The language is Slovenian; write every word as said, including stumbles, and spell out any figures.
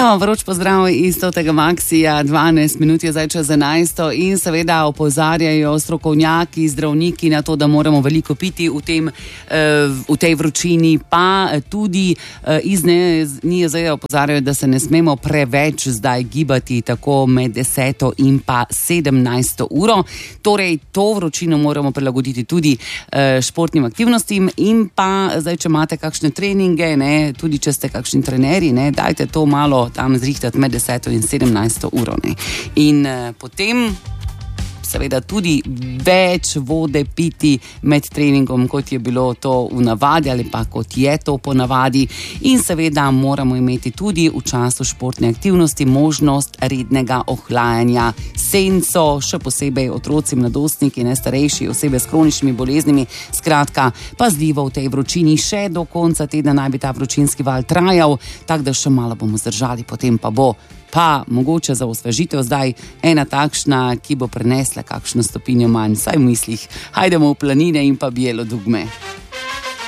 Evo, vroč pozdrav iz Totega Maxija, dvanajst minut je zdaj čez enajsto in seveda opozarjajo strokovnjaki, zdravniki na to, da moramo veliko piti v, tem, v tej vročini, pa tudi iz N I Z opozarjajo, da se ne smemo preveč zdaj gibati tako med deseto in pa sedemnajsto uro. Torej, to vročino moramo prilagoditi tudi športnim aktivnostim in pa zdaj, če imate kakšne treninge, ne, tudi če ste kakšni trenerji, ne, dajte to malo tam zrihtati med deseto in sedemnajsto uro. Ne. In uh, potem seveda tudi več vode piti med treningom, kot je bilo to v navadi ali pa kot je to po navadi. In seveda moramo imeti tudi v času športne aktivnosti možnost rednega ohlajanja senco, še posebej otroci, mladostniki, ne, starejši, osebe s kroničnimi boleznimi. Skratka, pazljivo v tej vročini, še do konca tedna naj bi ta vročinski val trajal, tako da še malo bomo zdržali, potem pa bo pa mogoče za osvežitev zdaj ena takšna, ki bo prenesla kakšno stopinjo manj, vsaj v mislih. Hajdemo v planine in pa Bijelo Dugme.